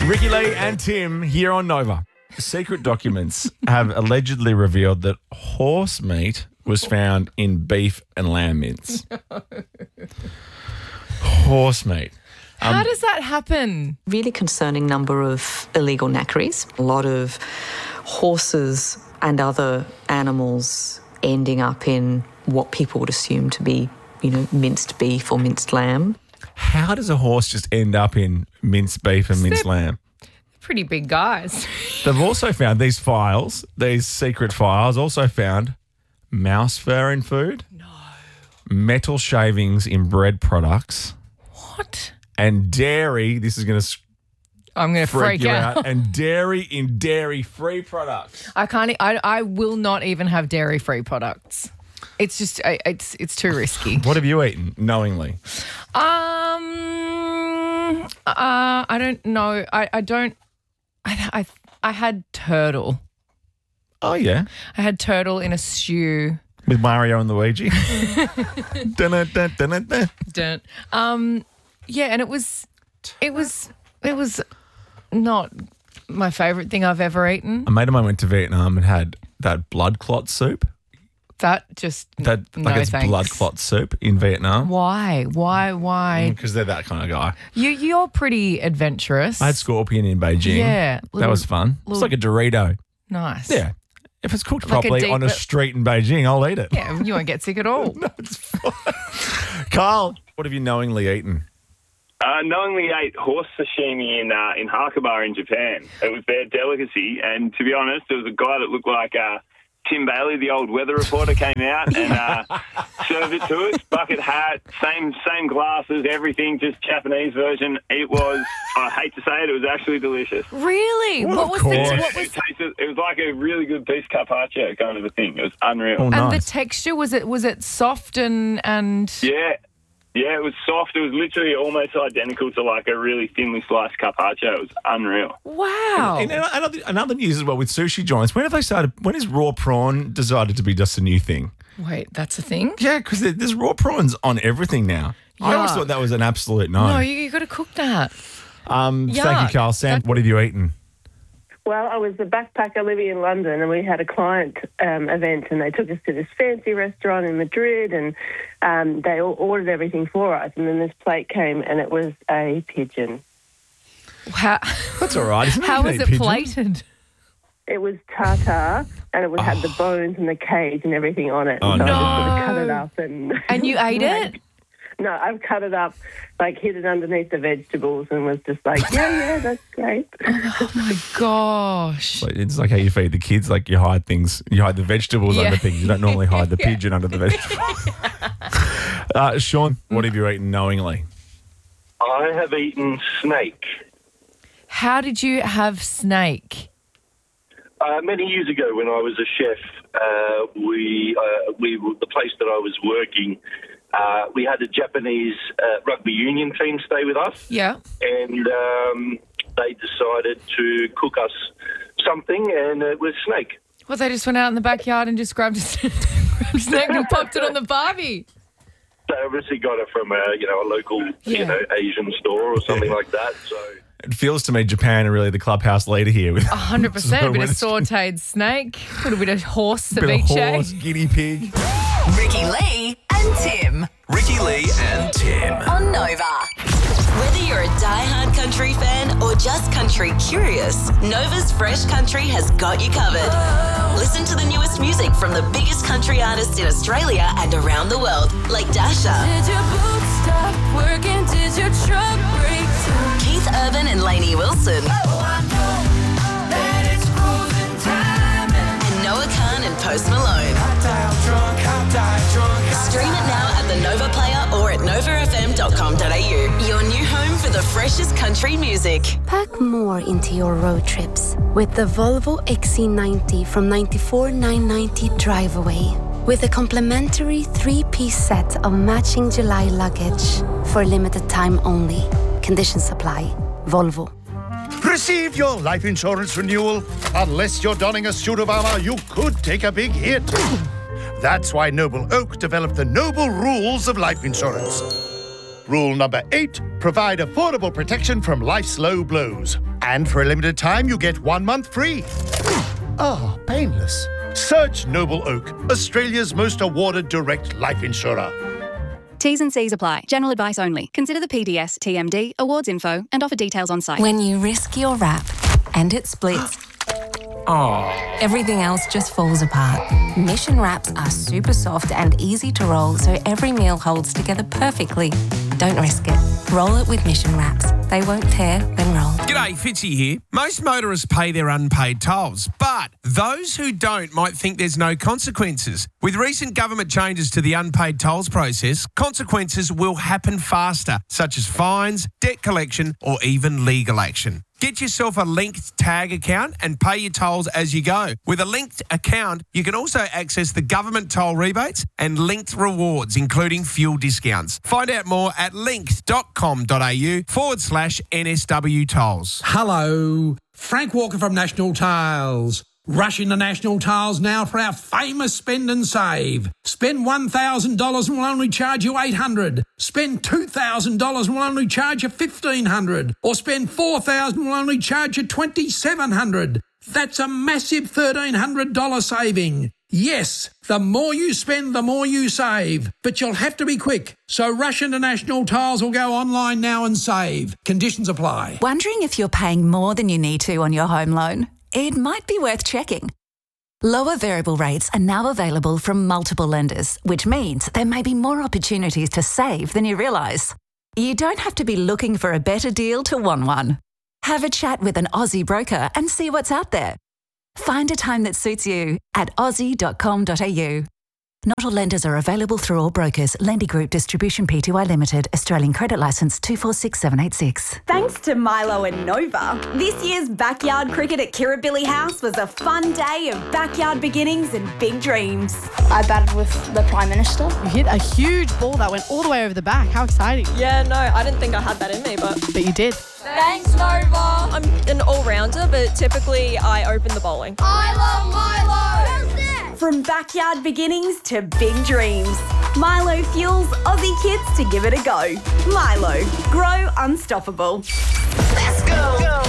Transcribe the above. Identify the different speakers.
Speaker 1: Ricky Lee and Tim here on Nova. Secret documents have allegedly revealed that horse meat was found in beef and lamb mince. Horse meat.
Speaker 2: How does that happen?
Speaker 3: Really concerning number of illegal knackeries. A lot of horses and other animals ending up in what people would assume to be, minced beef or minced lamb.
Speaker 1: How does a horse just end up in minced beef and minced lamb?
Speaker 2: Pretty big guys.
Speaker 1: They've also found these secret files, also found mouse fur in food. No. Metal shavings in bread products.
Speaker 2: What?
Speaker 1: And dairy, this is going to
Speaker 2: I'm going to freak
Speaker 1: you
Speaker 2: out.
Speaker 1: and dairy in dairy-free products.
Speaker 2: I will not even have dairy-free products. It's just, it's too risky.
Speaker 1: What have you eaten knowingly?
Speaker 2: I don't know. I had turtle.
Speaker 1: Oh, yeah.
Speaker 2: I had turtle in a stew.
Speaker 1: With Mario and Luigi?
Speaker 2: Don't. Yeah, and it was not my favourite thing I've ever eaten.
Speaker 1: A mate of mine went to Vietnam and had that blood clot soup.
Speaker 2: It's thanks.
Speaker 1: Blood clot soup in Vietnam.
Speaker 2: Why?
Speaker 1: Because they're that kind of guy.
Speaker 2: You're pretty adventurous.
Speaker 1: I had scorpion in Beijing.
Speaker 2: Yeah.
Speaker 1: That was fun. It's like a Dorito.
Speaker 2: Nice.
Speaker 1: Yeah. If it's cooked
Speaker 2: Like a
Speaker 1: properly
Speaker 2: deep-
Speaker 1: on a street in Beijing, I'll eat it.
Speaker 2: Yeah, you won't get sick at all.
Speaker 1: No, it's fine. Carl, what have you knowingly eaten?
Speaker 4: Knowingly ate horse sashimi in Hakuba in Japan. It was their delicacy, and to be honest, there was a guy that looked like Tim Bailey, the old weather reporter, came out and served it to us. Bucket hat, same glasses, everything, just Japanese version. It was, I hate to say it, it was actually delicious.
Speaker 2: Really?
Speaker 1: Well,
Speaker 2: What
Speaker 1: of
Speaker 2: was
Speaker 1: course.
Speaker 4: It was like a really good beef carpaccio kind of a thing. It was unreal.
Speaker 1: Oh,
Speaker 2: And
Speaker 1: nice.
Speaker 2: the texture, was it soft and
Speaker 4: Yeah, it was soft. It was literally almost identical to like a really thinly sliced carpaccio. It was unreal.
Speaker 2: wow.
Speaker 1: And another news as well with sushi joints. When is raw prawn decided to be just a new thing?
Speaker 2: Wait, that's a thing?
Speaker 1: Yeah, because there's raw prawns on everything now. I always
Speaker 2: Yuck.
Speaker 1: thought that was an absolute no.
Speaker 2: No, you got to cook that.
Speaker 1: Thank you,
Speaker 2: Yuck.
Speaker 1: Carl. Sam, what have you eaten?
Speaker 5: Well, I was a backpacker living in London, and we had a client event, and they took us to this fancy restaurant in Madrid, and they all ordered everything for us. And then this plate came, and it was a pigeon.
Speaker 2: How,
Speaker 1: That's all right. Isn't
Speaker 2: how was it plated?
Speaker 5: It was tartare, and it had the bones and the cage and everything on it.
Speaker 1: Oh,
Speaker 5: and so
Speaker 1: no.
Speaker 5: I just sort of cut it up.
Speaker 2: And you ate it?
Speaker 5: No, I've cut it up, hid it underneath the vegetables, and was just like, yeah, that's great.
Speaker 2: Oh, my gosh.
Speaker 1: It's like how you feed the kids. Like you hide the vegetables
Speaker 2: Yeah.
Speaker 1: under things. You don't normally hide the pigeon under the vegetables. Sean, what have you eaten knowingly?
Speaker 6: I have eaten snake.
Speaker 2: How did you have snake?
Speaker 6: Many years ago, when I was a chef, the place that I was working, we had a Japanese rugby union team stay with us.
Speaker 2: Yeah.
Speaker 6: And they decided to cook us something, and it was snake.
Speaker 2: Well, they just went out in the backyard and just grabbed a snake and popped it on the barbie.
Speaker 6: They obviously got it from a local Asian store or something like that. So
Speaker 1: It feels to me Japan are really the clubhouse leader here with
Speaker 2: 100%.
Speaker 1: So
Speaker 2: A bit
Speaker 1: when
Speaker 2: of
Speaker 1: it's-
Speaker 2: sautéed snake, a little bit of horse
Speaker 1: bit of
Speaker 2: ceviche.
Speaker 1: horse, guinea pig.
Speaker 7: Ricky Lee and Tim
Speaker 8: Ricky Lee and Tim.
Speaker 7: on Nova. Whether you're a diehard country fan or just country curious, Nova's Fresh Country has got you covered. Listen to the newest music from the biggest country artists in Australia and around the world, like Dasha,
Speaker 9: Did your boots stop working? Did your truck break down?
Speaker 7: Keith Urban and Lainey Wilson, and Noah Khan and Post Malone. Stream it now at the Nova Player or at novafm.com.au. Your new home for the freshest country music.
Speaker 10: Pack more into your road trips with the Volvo XC90 from 94,990 Drive Away. With a complimentary 3-piece set of matching July luggage for limited time only. Conditions apply. Volvo.
Speaker 11: Receive your life insurance renewal. Unless you're donning a suit of armor, you could take a big hit. That's why Noble Oak developed the Noble Rules of Life Insurance. Rule number 8, provide affordable protection from life's low blows. And for a limited time, you get 1 month free. Ah, painless. Search Noble Oak, Australia's most awarded direct life insurer.
Speaker 12: T's and C's apply. General advice only. Consider the PDS, TMD, awards info, and offer details on site.
Speaker 13: When you risk your wrap and it splits, everything else just falls apart. Mission wraps are super soft and easy to roll, so every meal holds together perfectly. Don't risk it. Roll it with Mission wraps. They won't tear, then roll.
Speaker 14: G'day, Fitzy here. Most motorists pay their unpaid tolls, but those who don't might think there's no consequences. With recent government changes to the unpaid tolls process, consequences will happen faster, such as fines, debt collection, or even legal action. Get yourself a linked tag account and pay your tolls as you go. With a linked account, you can also access the government toll rebates and linked rewards, including fuel discounts. Find out more at linked.com.au/NSW tolls.
Speaker 15: Hello, Frank Walker from National Tiles. Rush into National Tiles now for our famous spend and save. Spend $1,000 and we'll only charge you $800. Spend $2,000 and we'll only charge you $1,500. Or spend $4,000 and we'll only charge you $2,700. That's a massive $1,300 saving. Yes, the more you spend, the more you save. But you'll have to be quick. So rush into National Tiles or go online now and save. Conditions apply.
Speaker 16: Wondering if you're paying more than you need to on your home loan? It might be worth checking. Lower variable rates are now available from multiple lenders, which means there may be more opportunities to save than you realise. You don't have to be looking for a better deal to want one. Have a chat with an Aussie broker and see what's out there. Find a time that suits you at aussie.com.au. Not all lenders are available through all brokers. Lendy Group Distribution Pty Limited. Australian Credit Licence 246786.
Speaker 17: Thanks to Milo and Nova, this year's backyard cricket at Kirribilli House was a fun day of backyard beginnings and big dreams.
Speaker 18: I batted with the Prime Minister.
Speaker 2: You hit a huge ball that went all the way over the back. How exciting.
Speaker 19: Yeah, no, I didn't think I had that in me, but
Speaker 2: you did.
Speaker 19: Thanks, Nova. I'm an all-rounder, but typically I open the bowling.
Speaker 17: I love Milo! From backyard beginnings to big dreams, Milo fuels Aussie kids to give it a go. Milo, grow unstoppable.
Speaker 7: Let's go!